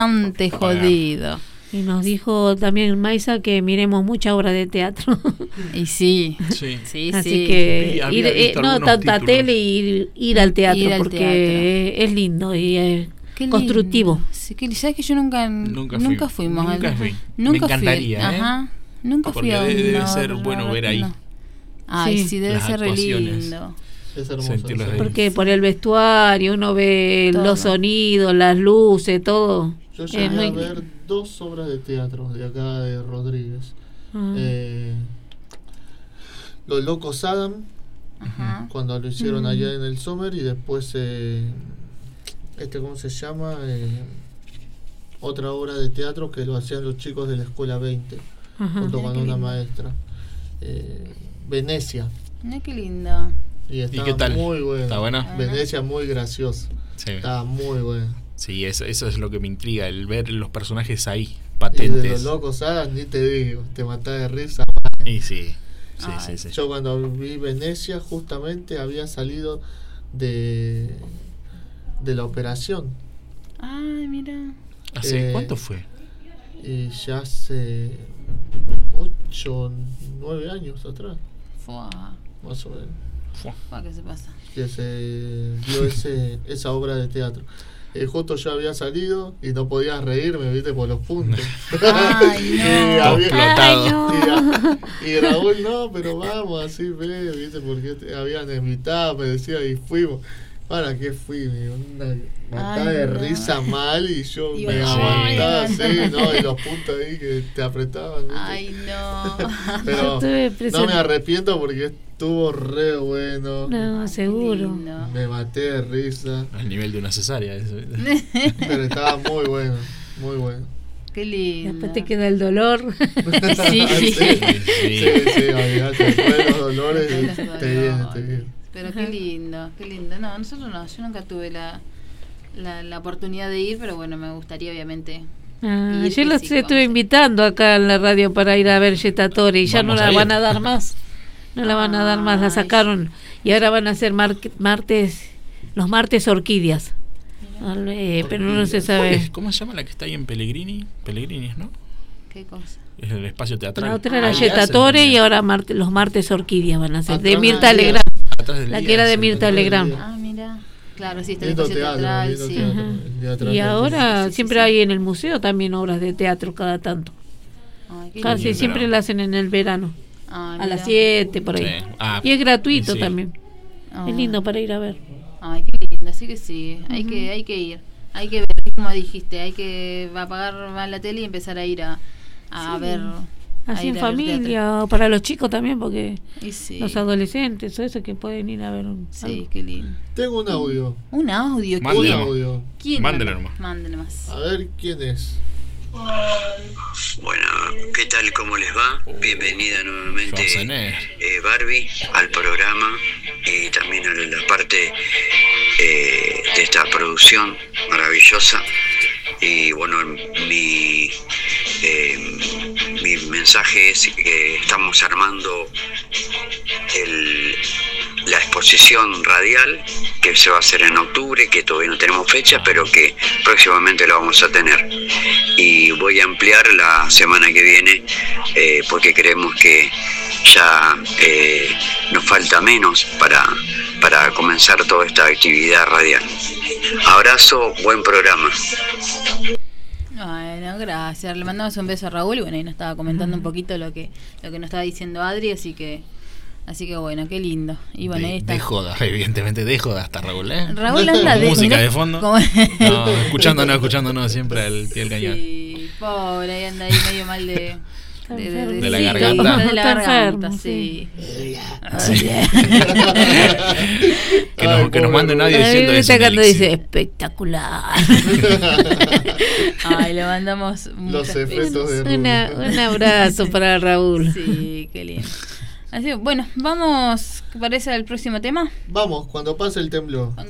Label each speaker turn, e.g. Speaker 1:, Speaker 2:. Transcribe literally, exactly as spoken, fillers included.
Speaker 1: Bastante jodido.
Speaker 2: Y nos dijo también Maisa que miremos mucha obra de teatro.
Speaker 1: Y sí,
Speaker 3: Sí.
Speaker 1: sí,
Speaker 2: Así
Speaker 1: sí.
Speaker 2: que
Speaker 3: Sí, había
Speaker 2: ir, eh,
Speaker 3: visto
Speaker 2: no
Speaker 3: algunos
Speaker 2: tanta
Speaker 3: títulos.
Speaker 2: tele y ir, ir al teatro
Speaker 1: Ir al
Speaker 2: porque es lindo y es
Speaker 1: Qué lindo.
Speaker 2: constructivo.
Speaker 1: Sí, que, ¿sabes que yo nunca,
Speaker 3: Nunca
Speaker 1: nunca,
Speaker 3: fui.
Speaker 1: fuimos?
Speaker 3: Nunca
Speaker 1: al-
Speaker 3: fui.
Speaker 1: Nunca
Speaker 3: Me
Speaker 1: fui.
Speaker 3: encantaría, ¿eh?
Speaker 1: Ajá. Nunca
Speaker 3: Porque
Speaker 1: fui a
Speaker 3: debe- debe
Speaker 1: no,
Speaker 3: ser
Speaker 1: la
Speaker 3: bueno
Speaker 1: verdad
Speaker 3: ver
Speaker 1: que
Speaker 3: ahí.
Speaker 1: no. Ay, sí,
Speaker 2: Sí.
Speaker 1: debe
Speaker 3: Las
Speaker 1: ser re
Speaker 3: actuaciones.
Speaker 1: lindo.
Speaker 4: Es hermoso.
Speaker 3: Sentirlos
Speaker 4: es
Speaker 3: ahí.
Speaker 4: hermoso.
Speaker 2: Porque por el vestuario uno ve
Speaker 1: Todo.
Speaker 2: los sonidos, las luces, todo.
Speaker 4: Yo
Speaker 2: Es
Speaker 4: llegué
Speaker 2: muy-
Speaker 4: a ver dos obras de teatro de acá de Rodríguez.
Speaker 2: Ah.
Speaker 4: Eh, Los Locos Adam,
Speaker 1: Ajá.
Speaker 4: cuando lo hicieron
Speaker 2: Mm.
Speaker 4: allá en el Sommer, y después, eh, este ¿cómo se llama? Eh, otra obra de teatro que lo hacían los chicos de la Escuela veinte,
Speaker 2: Ajá.
Speaker 4: junto
Speaker 1: Mira
Speaker 4: con
Speaker 1: qué
Speaker 4: una
Speaker 1: lindo.
Speaker 4: maestra. Eh, Venecia.
Speaker 1: Mira qué lindo.
Speaker 4: Y, estaba
Speaker 3: qué tal?
Speaker 4: muy buena.
Speaker 3: ¿Está buena?
Speaker 4: Venecia muy graciosa.
Speaker 3: Sí.
Speaker 4: Estaba muy buena.
Speaker 3: Sí, eso, eso es lo que me intriga, el ver los personajes ahí,
Speaker 4: Y de Los
Speaker 3: patentes.
Speaker 4: Locos Adam, ni te digo, te matás de risa.
Speaker 3: Y sí, sí,
Speaker 1: Ay.
Speaker 3: sí, sí.
Speaker 4: Yo cuando vi Venecia justamente había salido de, de la operación.
Speaker 1: Ay, mira.
Speaker 3: ¿Hace
Speaker 4: eh,
Speaker 3: cuánto fue?
Speaker 4: Y ya hace ocho, nueve años atrás,
Speaker 1: Fua.
Speaker 4: más o menos,
Speaker 3: Fua.
Speaker 1: Fua, ¿qué se pasa?
Speaker 4: que se dio ese, esa obra de teatro. Eh, justo yo había salido y no podía reírme, viste, por los puntos.
Speaker 1: Ay,
Speaker 4: Y
Speaker 1: no.
Speaker 3: Todo
Speaker 4: había-
Speaker 3: explotado.
Speaker 2: Ay, no.
Speaker 4: Y, a- y Raúl, no, pero vamos, así ve, viste, porque te habían invitado, me decía, y fuimos. ¿Para qué fui? Me dio una matada
Speaker 1: Ay,
Speaker 4: de
Speaker 1: no.
Speaker 4: risa mal y yo
Speaker 1: Y
Speaker 4: me
Speaker 1: bueno,
Speaker 4: aguantaba
Speaker 1: ay,
Speaker 4: así, ¿no? Y los puntos ahí que te apretaban, ¿viste?
Speaker 1: Ay, no.
Speaker 4: Pero
Speaker 2: Yo estuve
Speaker 4: no
Speaker 2: presente.
Speaker 4: me arrepiento porque estuvo re bueno.
Speaker 2: No, seguro.
Speaker 1: Lindo.
Speaker 4: Me maté de risa,
Speaker 3: Al nivel de una cesárea. Eso.
Speaker 4: pero estaba muy bueno, muy bueno.
Speaker 1: Qué lindo.
Speaker 2: Después te queda el dolor.
Speaker 1: Sí.
Speaker 4: sí, sí,
Speaker 3: Sí.
Speaker 4: sí, olvidate, después de los dolores
Speaker 1: De los
Speaker 4: te
Speaker 1: dolores.
Speaker 4: viene, te viene.
Speaker 1: Pero qué lindo, qué lindo. No, nosotros no, yo nunca tuve la, la, la oportunidad de ir, pero bueno, me gustaría obviamente.
Speaker 2: Ah,
Speaker 1: Y
Speaker 2: yo
Speaker 1: que
Speaker 2: los
Speaker 1: sí,
Speaker 2: estuve
Speaker 1: vamos a-
Speaker 2: invitando acá en la radio para ir a ver Yetatore y ya no
Speaker 3: Vamos
Speaker 2: la
Speaker 3: a ir.
Speaker 2: van a dar más. No la van a dar más, la
Speaker 1: Ay.
Speaker 2: sacaron. Y ahora van a hacer mar- martes, los martes orquídeas. Al- eh, pero no se
Speaker 3: ¿Cuál
Speaker 2: sabe.
Speaker 3: es? ¿Cómo se llama la que está ahí en Pellegrini? Pellegrini, ¿no?
Speaker 1: ¿Qué cosa?
Speaker 3: Es el espacio teatral.
Speaker 2: La otra era
Speaker 3: Ahí hacen
Speaker 2: Yetatore y
Speaker 3: también.
Speaker 2: ahora marte- los martes orquídeas van a ser. De
Speaker 4: Atrás
Speaker 2: Mirta
Speaker 4: del día.
Speaker 2: Legrand.
Speaker 3: Atrás del
Speaker 2: La
Speaker 3: día
Speaker 2: que era de
Speaker 3: hacen
Speaker 2: Mirta
Speaker 4: Atrás del
Speaker 2: Legrand.
Speaker 4: día.
Speaker 1: Ah, mira. Claro, sí, está el
Speaker 4: Lindo
Speaker 1: espacio
Speaker 4: teatro,
Speaker 1: teatral,
Speaker 4: lindo
Speaker 1: sí.
Speaker 4: teatro.
Speaker 2: Ajá.
Speaker 4: El de atrás
Speaker 2: Y
Speaker 4: del-
Speaker 2: ahora
Speaker 1: Sí, sí,
Speaker 2: siempre
Speaker 1: sí.
Speaker 2: hay en el museo también obras de teatro cada tanto.
Speaker 1: Ay, qué
Speaker 2: Casi
Speaker 1: lindo.
Speaker 2: siempre
Speaker 3: verano.
Speaker 2: la hacen en el verano.
Speaker 1: Ay,
Speaker 2: A las
Speaker 1: mira.
Speaker 2: siete por ahí.
Speaker 3: Sí. Ah,
Speaker 2: Y es gratuito
Speaker 3: sí.
Speaker 2: también.
Speaker 1: Ah.
Speaker 2: Es lindo para ir a ver.
Speaker 1: Ay, qué lindo, así que sí, hay que hay que ir. Hay que ver, como dijiste, hay que apagar la tele y empezar a ir a, a
Speaker 2: Sí.
Speaker 1: ver. a
Speaker 2: Así
Speaker 1: ir
Speaker 2: en
Speaker 1: a ver teatro.
Speaker 2: familia o para los chicos también, porque
Speaker 1: Y sí.
Speaker 2: los adolescentes o eso que pueden ir a ver un,
Speaker 1: Sí,
Speaker 2: algo.
Speaker 1: qué lindo.
Speaker 4: Tengo un audio.
Speaker 1: Un audio.
Speaker 4: Un
Speaker 3: Mándelo.
Speaker 1: ¿Quién?
Speaker 4: audio.
Speaker 1: ¿Quién?
Speaker 3: Mándelo
Speaker 1: manda?
Speaker 3: nomás.
Speaker 1: Mándelo más.
Speaker 4: A ver quién es.
Speaker 5: Bueno, ¿qué tal? ¿Cómo les va? Bienvenida nuevamente
Speaker 3: Schwarzenegger.
Speaker 5: eh, Barbie al programa y también a la parte eh, de esta producción maravillosa. Y bueno, mi, eh, mi mensaje es que estamos armando el, la exposición radial que se va a hacer en octubre, que todavía no tenemos fecha, pero que próximamente la vamos a tener. Y voy a ampliar la semana que viene eh, porque creemos que ya eh, nos falta menos para, para comenzar toda esta actividad radial. Abrazo, buen programa.
Speaker 1: Bueno, gracias. Le mandamos un beso a Raúl y bueno, ahí nos estaba comentando un poquito lo que lo que nos estaba diciendo Adri, así que así que bueno, qué lindo. Y bueno, ahí
Speaker 3: De,
Speaker 1: está.
Speaker 3: de joda, evidentemente de joda hasta Raúl, ¿eh?
Speaker 1: Raúl anda de
Speaker 3: Música
Speaker 1: mirá
Speaker 3: de fondo.
Speaker 1: cómo-
Speaker 3: No, escuchándonos, escuchándonos siempre al pie del cañón.
Speaker 1: Sí, pobre, ahí anda ahí medio mal de
Speaker 2: Está
Speaker 1: de,
Speaker 2: enfermo.
Speaker 3: De la
Speaker 1: sí,
Speaker 3: garganta.
Speaker 1: De la
Speaker 2: Está
Speaker 1: garganta,
Speaker 2: enfermo,
Speaker 1: sí.
Speaker 3: Que nos, que nos mande nadie
Speaker 2: Ay,
Speaker 3: diciendo eso.
Speaker 2: viste cuando
Speaker 3: Nelix.
Speaker 2: dice espectacular.
Speaker 1: Ay, le mandamos
Speaker 4: Los
Speaker 1: muchos
Speaker 4: efectos
Speaker 1: besos.
Speaker 4: de
Speaker 2: Una- un abrazo para Raúl.
Speaker 1: Sí, qué lindo. Así que, bueno, vamos, ¿qué parece el próximo tema?
Speaker 4: Vamos, cuando pase el temblor.
Speaker 1: Cuando